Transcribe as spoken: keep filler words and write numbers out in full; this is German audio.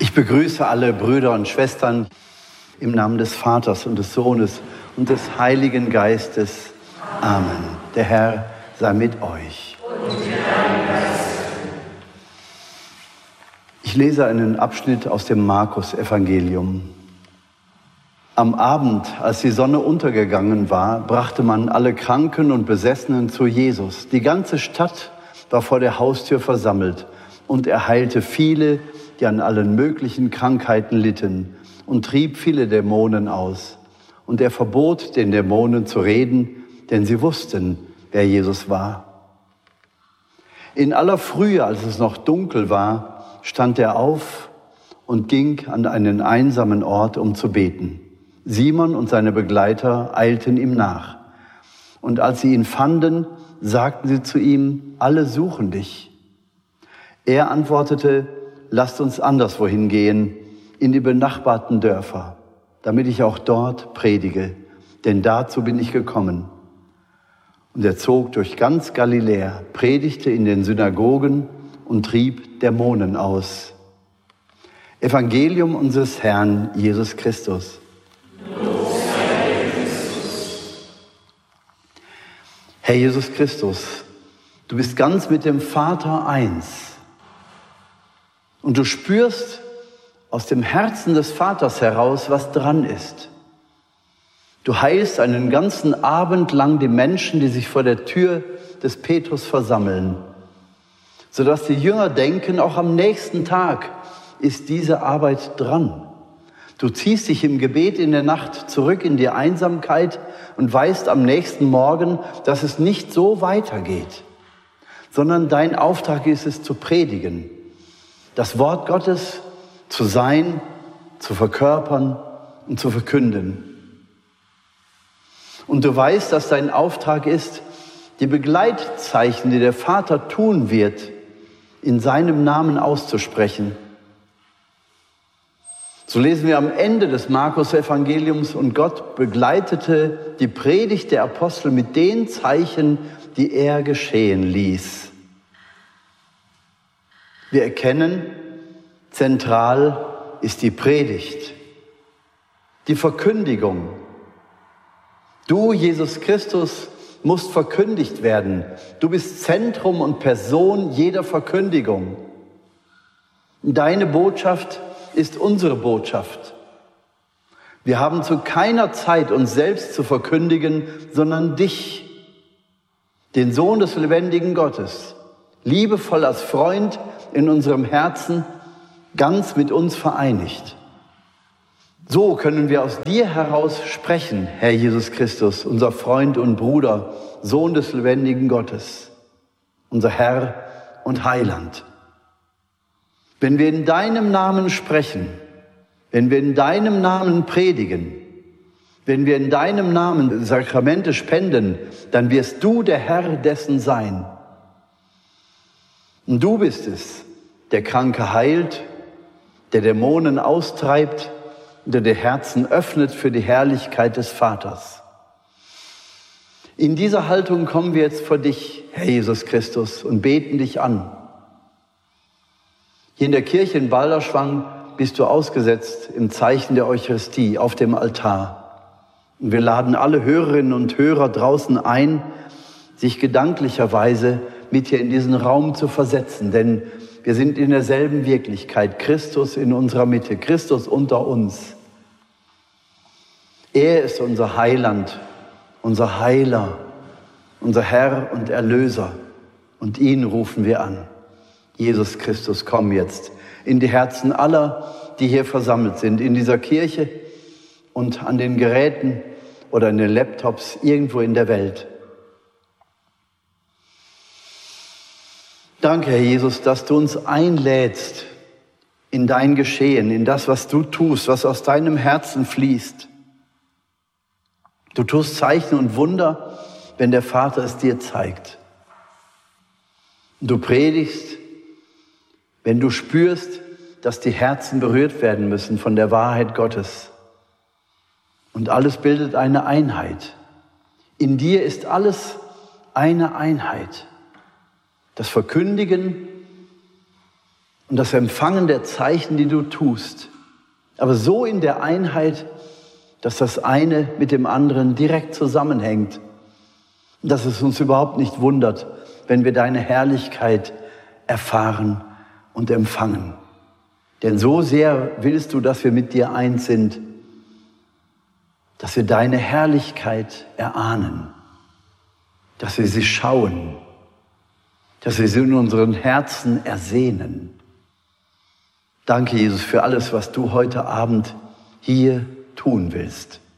Ich begrüße alle Brüder und Schwestern im Namen des Vaters und des Sohnes und des Heiligen Geistes. Amen. Der Herr sei mit euch. Ich lese einen Abschnitt aus dem Markus-Evangelium. Am Abend, als die Sonne untergegangen war, brachte man alle Kranken und Besessenen zu Jesus. Die ganze Stadt war vor der Haustür versammelt und er heilte viele, die an allen möglichen Krankheiten litten und trieb viele Dämonen aus. Und er verbot den Dämonen zu reden, denn sie wussten, wer Jesus war. In aller Frühe, als es noch dunkel war, stand er auf und ging an einen einsamen Ort, um zu beten. Simon und seine Begleiter eilten ihm nach. Und als sie ihn fanden, sagten sie zu ihm: Alle suchen dich. Er antwortete: Lasst uns anderswohin gehen, in die benachbarten Dörfer, damit ich auch dort predige, denn dazu bin ich gekommen. Und er zog durch ganz Galiläa, predigte in den Synagogen und trieb Dämonen aus. Evangelium unseres Herrn Jesus Christus. Herr Jesus Christus, du bist ganz mit dem Vater eins. Und du spürst aus dem Herzen des Vaters heraus, was dran ist. Du heilst einen ganzen Abend lang die Menschen, die sich vor der Tür des Petrus versammeln, sodass die Jünger denken, auch am nächsten Tag ist diese Arbeit dran. Du ziehst dich im Gebet in der Nacht zurück in die Einsamkeit und weißt am nächsten Morgen, dass es nicht so weitergeht, sondern dein Auftrag ist es, zu predigen, das Wort Gottes zu sein, zu verkörpern und zu verkünden. Und du weißt, dass dein Auftrag ist, die Begleitzeichen, die der Vater tun wird, in seinem Namen auszusprechen. So lesen wir am Ende des Markus-Evangeliums: Und Gott begleitete die Predigt der Apostel mit den Zeichen, die er geschehen ließ. Wir erkennen, zentral ist die Predigt, die Verkündigung. Du, Jesus Christus, musst verkündigt werden. Du bist Zentrum und Person jeder Verkündigung. Deine Botschaft ist unsere Botschaft. Wir haben zu keiner Zeit, uns selbst zu verkündigen, sondern dich, den Sohn des lebendigen Gottes, liebevoll als Freund in unserem Herzen, ganz mit uns vereinigt. So können wir aus dir heraus sprechen, Herr Jesus Christus, unser Freund und Bruder, Sohn des lebendigen Gottes, unser Herr und Heiland. Wenn wir in deinem Namen sprechen, wenn wir in deinem Namen predigen, wenn wir in deinem Namen Sakramente spenden, dann wirst du der Herr dessen sein. Und du bist es, der Kranke heilt, der Dämonen austreibt, der die Herzen öffnet für die Herrlichkeit des Vaters. In dieser Haltung kommen wir jetzt vor dich, Herr Jesus Christus, und beten dich an. Hier in der Kirche in Balderschwang bist du ausgesetzt im Zeichen der Eucharistie auf dem Altar. Und wir laden alle Hörerinnen und Hörer draußen ein, sich gedanklicherweise mit hier in diesen Raum zu versetzen, denn wir sind in derselben Wirklichkeit, Christus in unserer Mitte, Christus unter uns. Er ist unser Heiland, unser Heiler, unser Herr und Erlöser, und ihn rufen wir an. Jesus Christus, komm jetzt in die Herzen aller, die hier versammelt sind, in dieser Kirche und an den Geräten oder in den Laptops irgendwo in der Welt. Danke, Herr Jesus, dass du uns einlädst in dein Geschehen, in das, was du tust, was aus deinem Herzen fließt. Du tust Zeichen und Wunder, wenn der Vater es dir zeigt. Du predigst, wenn du spürst, dass die Herzen berührt werden müssen von der Wahrheit Gottes. Und alles bildet eine Einheit. In dir ist alles eine Einheit. Das Verkündigen und das Empfangen der Zeichen, die du tust, aber so in der Einheit, dass das eine mit dem anderen direkt zusammenhängt, dass es uns überhaupt nicht wundert, wenn wir deine Herrlichkeit erfahren und empfangen. Denn so sehr willst du, dass wir mit dir eins sind, dass wir deine Herrlichkeit erahnen, dass wir sie schauen, dass wir sie in unseren Herzen ersehnen. Danke, Jesus, für alles, was du heute Abend hier tun willst.